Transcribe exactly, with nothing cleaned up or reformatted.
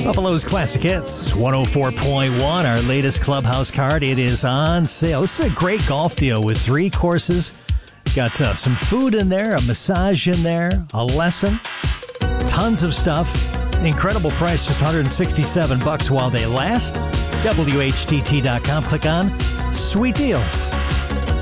Buffalo's Classic Hits, one oh four point one, our latest Clubhouse card. It is on sale. This is a great golf deal with three courses. Got uh, some food in there, a massage in there, a lesson, tons of stuff. Incredible price, just one hundred sixty-seven bucks while they last. W H T T dot com. Click on Sweet Deals.